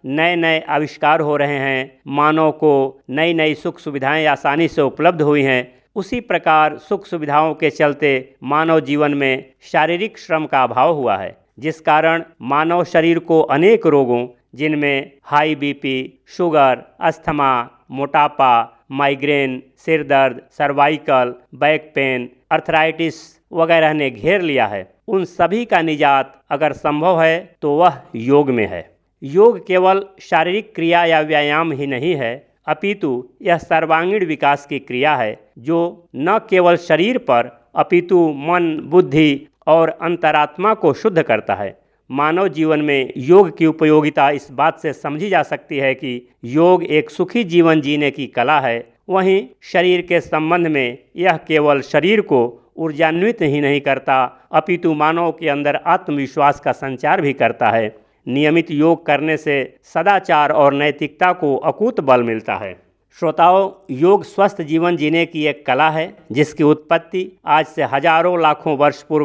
नए नए आविष्कार हो रहे हैं, मानव को नई नई सुख सुविधाएं आसानी से उपलब्ध हुई हैं, उसी प्रकार सुख सुविधाओं के चलते मानव जीवन में शारीरिक श्रम का अभाव हुआ है, जिस कारण मानव शरीर को अनेक रोगों जिनमें हाई बीपी, शुगर, अस्थमा, मोटापा, माइग्रेन, सिर दर्द, सर्वाइकल, बैक पेन, अर्थराइटिस वगैरह ने घेर लिया है। उन सभी का निजात अगर संभव है तो वह योग में है। योग केवल शारीरिक क्रिया या व्यायाम ही नहीं है, अपितु यह सर्वांगीण विकास की क्रिया है जो न केवल शरीर पर अपितु मन, बुद्धि और अंतरात्मा को शुद्ध करता है। मानव जीवन में योग की उपयोगिता इस बात से समझी जा सकती है कि योग एक सुखी जीवन जीने की कला है। वहीं शरीर के संबंध में यह केवल शरीर को ऊर्जान्वित ही नहीं करता, अपितु मानव के अंदर आत्मविश्वास का संचार भी करता है। नियमित योग करने से सदाचार और नैतिकता को अकूत बल मिलता है। श्रोताओं, योग स्वस्थ जीवन जीने की एक कला है जिसकी उत्पत्ति आज से हजारों लाखों वर्ष पूर्व